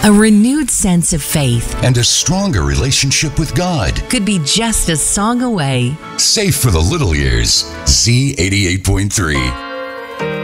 A renewed sense of faith and a stronger relationship with God. could be just a song away. Safe for the little ears. Z88.3.